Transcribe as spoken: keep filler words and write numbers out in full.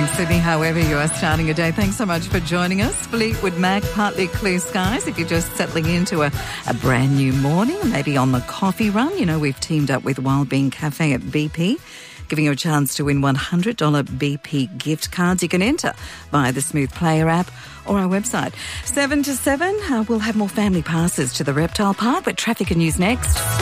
Sydney, however you are starting a day. Thanks so much for joining us. Fleetwood Mac, partly clear skies. If you're just settling into a, a brand new morning, maybe on the coffee run, you know, we've teamed up with Wild Bean Cafe at B P, giving you a chance to win one hundred dollars B P gift cards. You can enter via the Smooth Player app or our website. seven to seven, uh, we'll have more family passes to the Reptile Park, but traffic and news next.